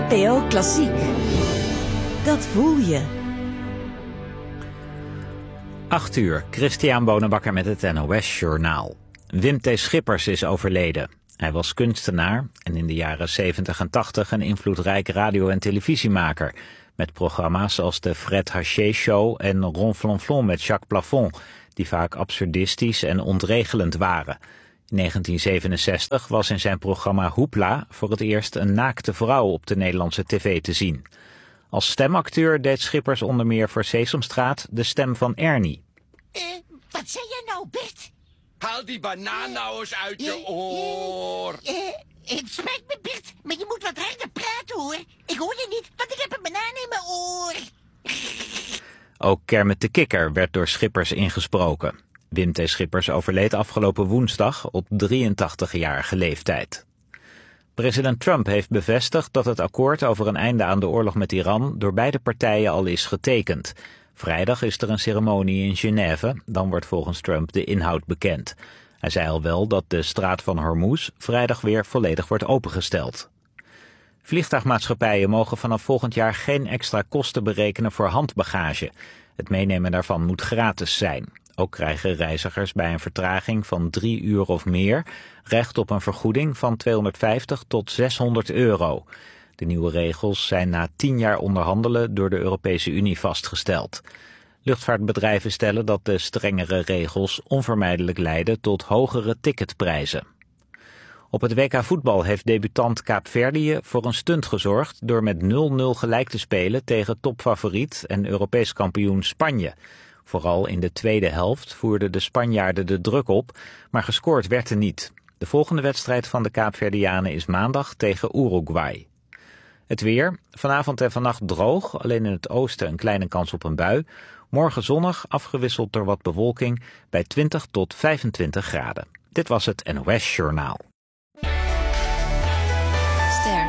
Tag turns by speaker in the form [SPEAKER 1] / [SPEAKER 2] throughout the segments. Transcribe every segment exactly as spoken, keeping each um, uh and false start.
[SPEAKER 1] N P O Klassiek. Dat voel je.
[SPEAKER 2] acht uur, Christian Bonenbakker met het N O S Journaal. Wim T. Schippers is overleden. Hij was kunstenaar en in de jaren zeventig en tachtig een invloedrijk radio- en televisiemaker. Met programma's als de Fred Haché Show en Ronflonflon met Jacques Plafond, die vaak absurdistisch en ontregelend waren. In negentien zevenenzestig was in zijn programma Hoepla voor het eerst een naakte vrouw op de Nederlandse tv te zien. Als stemacteur deed Schippers onder meer voor Sesamstraat de stem van Ernie.
[SPEAKER 3] Uh, wat zei jij nou, Bert?
[SPEAKER 4] Haal die banaan nou eens uit je oor.
[SPEAKER 3] Uh, uh, het spijt me, Bert, maar je moet wat harder praten, hoor. Ik hoor je niet, want ik heb een banaan in mijn oor.
[SPEAKER 2] Ook Kermit de Kikker werd door Schippers ingesproken. Wim T. Schippers overleed afgelopen woensdag op drieëntachtigjarige leeftijd. President Trump heeft bevestigd dat het akkoord over een einde aan de oorlog met Iran door beide partijen al is getekend. Vrijdag is er een ceremonie in Genève, dan wordt volgens Trump de inhoud bekend. Hij zei al wel dat de straat van Hormuz vrijdag weer volledig wordt opengesteld. Vliegtuigmaatschappijen mogen vanaf volgend jaar geen extra kosten berekenen voor handbagage. Het meenemen daarvan moet gratis zijn. Ook krijgen reizigers bij een vertraging van drie uur of meer recht op een vergoeding van tweehonderdvijftig tot zeshonderd euro. De nieuwe regels zijn na tien jaar onderhandelen door de Europese Unie vastgesteld. Luchtvaartbedrijven stellen dat de strengere regels onvermijdelijk leiden tot hogere ticketprijzen. Op het W K voetbal heeft debutant Kaapverdië voor een stunt gezorgd door met nul nul gelijk te spelen tegen topfavoriet en Europees kampioen Spanje. Vooral in de tweede helft voerden de Spanjaarden de druk op, maar gescoord werd er niet. De volgende wedstrijd van de Kaapverdianen is maandag tegen Uruguay. Het weer, vanavond en vannacht droog, alleen in het oosten een kleine kans op een bui. Morgen zonnig, afgewisseld door wat bewolking, bij twintig tot vijfentwintig graden. Dit was het N O S Journaal.
[SPEAKER 1] Ster.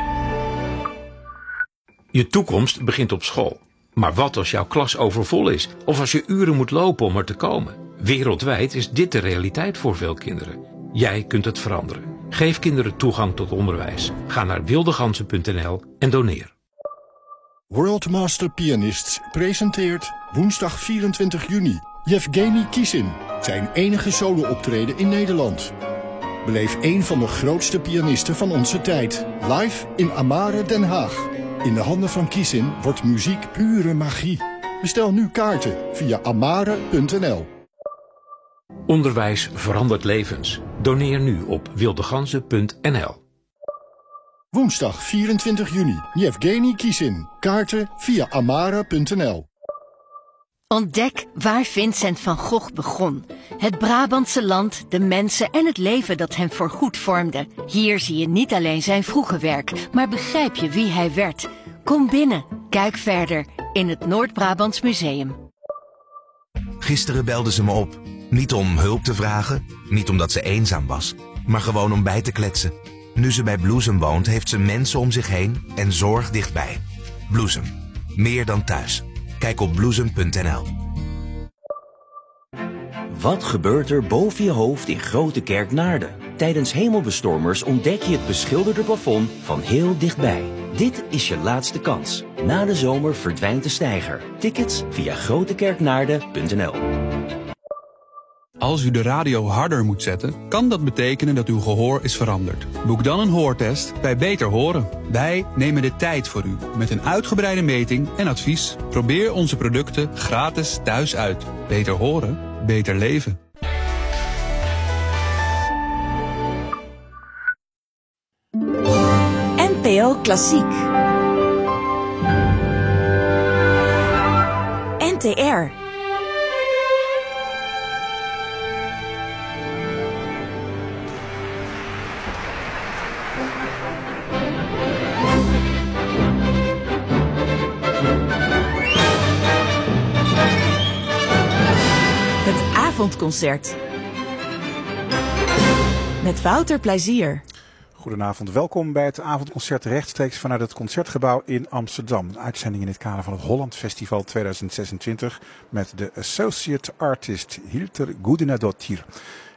[SPEAKER 5] Je toekomst begint op school. Maar wat als jouw klas overvol is? Of als je uren moet lopen om er te komen? Wereldwijd is dit de realiteit voor veel kinderen. Jij kunt het veranderen. Geef kinderen toegang tot onderwijs. Ga naar wildeganzen punt n l en doneer.
[SPEAKER 6] World Master Pianists presenteert woensdag vierentwintig juni Yevgeny Kissin, zijn enige solo-optreden in Nederland. Beleef een van de grootste pianisten van onze tijd, live in Amare Den Haag. In de handen van Kissin wordt muziek pure magie. Bestel nu kaarten via amare punt n l.
[SPEAKER 5] Onderwijs verandert levens. Doneer nu op wildeganzen punt n l.
[SPEAKER 6] Woensdag vierentwintig juni, Yevgeny Kissin. Kaarten via amare punt n l.
[SPEAKER 7] Ontdek waar Vincent van Gogh begon. Het Brabantse land, de mensen en het leven dat hem voorgoed vormde. Hier zie je niet alleen zijn vroege werk, maar begrijp je wie hij werd. Kom binnen, kijk verder in het Noord-Brabants Museum.
[SPEAKER 8] Gisteren belde ze me op. Niet om hulp te vragen, niet omdat ze eenzaam was, maar gewoon om bij te kletsen. Nu ze bij Bloesem woont, heeft ze mensen om zich heen en zorg dichtbij. Bloesem, meer dan thuis. Kijk op bloesem punt n l.
[SPEAKER 9] Wat gebeurt er boven je hoofd in Grote Kerk Naarden? Tijdens hemelbestormers ontdek je het beschilderde plafond van heel dichtbij. Dit is je laatste kans. Na de zomer verdwijnt de steiger. Tickets via grotekerknaarden punt n l.
[SPEAKER 10] Als u de radio harder moet zetten, kan dat betekenen dat uw gehoor is veranderd. Boek dan een hoortest bij Beter Horen. Wij nemen de tijd voor u met een uitgebreide meting en advies. Probeer onze producten gratis thuis uit. Beter horen, beter leven.
[SPEAKER 1] N P O Klassiek. N T R. Het avondconcert. Met Wouter Plezier.
[SPEAKER 11] Goedenavond, welkom bij het avondconcert rechtstreeks vanuit het Concertgebouw in Amsterdam. Een uitzending in het kader van het Holland Festival tweeduizend zesentwintig met de Associate Artist Hilter Goedenadottir.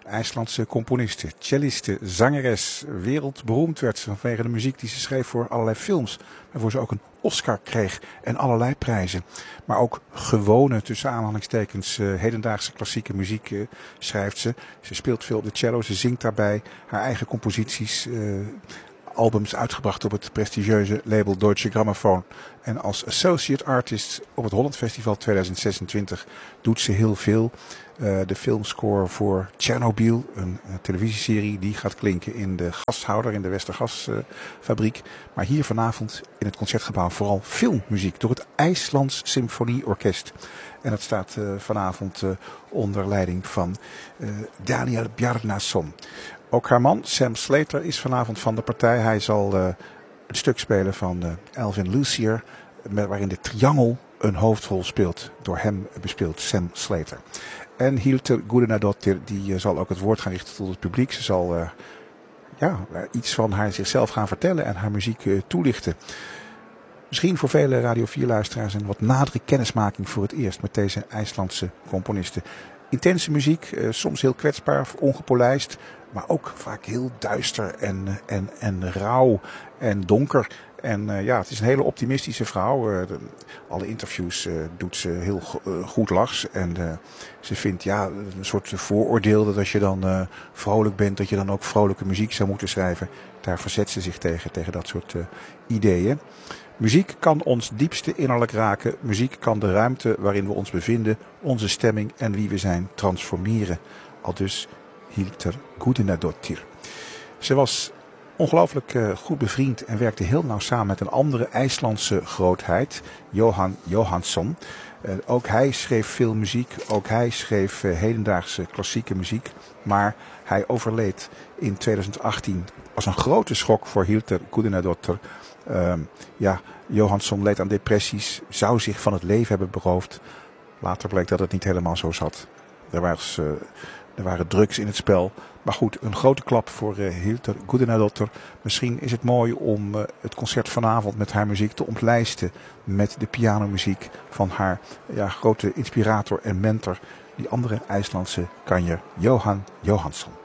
[SPEAKER 11] IJslandse componiste, celliste, zangeres. Wereldberoemd werd ze vanwege de muziek die ze schreef voor allerlei films. Waarvoor ze ook een Oscar kreeg en allerlei prijzen. Maar ook gewone, tussen aanhalingstekens, uh, hedendaagse klassieke muziek uh, schrijft ze. Ze speelt veel op de cello, ze zingt daarbij haar eigen composities. Uh, albums uitgebracht op het prestigieuze label Deutsche Grammophon. En als associate artist op het Holland Festival tweeduizend zesentwintig doet ze heel veel. Uh, de filmscore voor Chernobyl, een, een televisieserie die gaat klinken in de gashouder, in de Westergasfabriek. Uh, maar hier vanavond in het Concertgebouw vooral filmmuziek door het IJslands Symfonieorkest. En dat staat uh, vanavond uh, onder leiding van uh, Daniel Bjarnason. Ook haar man, Sam Slater, is vanavond van de partij. Hij zal uh, het stuk spelen van uh, Elvin Lucier, waarin de triangel een hoofdrol speelt. Door hem bespeelt Sam Slater. En Hildur Guðnadóttir, die uh, zal ook het woord gaan richten tot het publiek. Ze zal uh, ja, iets van haar zichzelf gaan vertellen en haar muziek uh, toelichten. Misschien voor vele Radio vier luisteraars een wat nadere kennismaking voor het eerst met deze IJslandse componisten. Intense muziek, uh, soms heel kwetsbaar, ongepolijst, maar ook vaak heel duister en, en, en rauw en donker. En uh, ja, het is een hele optimistische vrouw. Uh, de, alle interviews uh, doet ze heel uh, goed lachs. En uh, ze vindt ja, een soort vooroordeel dat als je dan uh, vrolijk bent, dat je dan ook vrolijke muziek zou moeten schrijven. Daar verzet ze zich tegen, tegen dat soort uh, ideeën. Muziek kan ons diepste innerlijk raken. Muziek kan de ruimte waarin we ons bevinden, onze stemming en wie we zijn transformeren. Aldus Hildur Guðnadóttir. Ze was ongelooflijk uh, goed bevriend en werkte heel nauw samen met een andere IJslandse grootheid, Jóhann Jóhannsson. Uh, ook hij schreef veel muziek, ook hij schreef uh, hedendaagse klassieke muziek. Maar hij overleed in tweeduizend achttien als een grote schok voor Hildur Guðnadóttir. Uh, ja, Jóhannsson leed aan depressies, zou zich van het leven hebben beroofd. Later bleek dat het niet helemaal zo zat. Er, was, uh, er waren drugs in het spel. Maar goed, een grote klap voor uh, Hildur Guðnadóttir. Misschien is het mooi om uh, het concert vanavond met haar muziek te ontlijsten met de pianomuziek van haar ja, grote inspirator en mentor, die andere IJslandse kanjer Jóhann Jóhannsson.